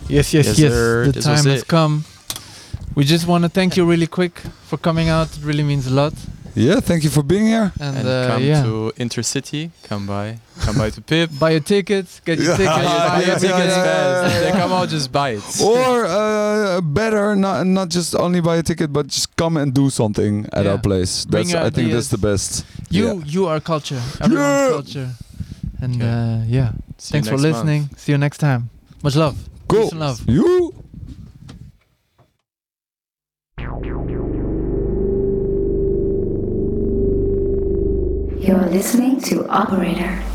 Yes. sir. The This time was has it. come. We just want to thank you really quick for coming out. It really means a lot. Yeah, thank you for being here. And come to Intercity. Come by to Pip. Buy your tickets. Get your tickets. Buy your tickets fast. They come out, just buy it. Or better, not just only buy a ticket, but just come and do something at our place. Bring your I think ideas. that's the best. You are culture. Everyone's culture. And thanks for listening. See you next time. Much love. Cool. Peace and love. You. You're listening to Operator.